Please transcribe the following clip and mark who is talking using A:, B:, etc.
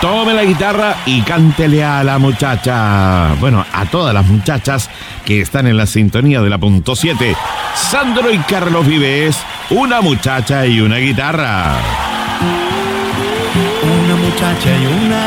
A: tome la guitarra y cántele a la muchacha. Bueno, a todas las muchachas que están en la sintonía de la punto 7. Sandro y Carlos Vives, una muchacha y una guitarra.
B: Una muchacha y una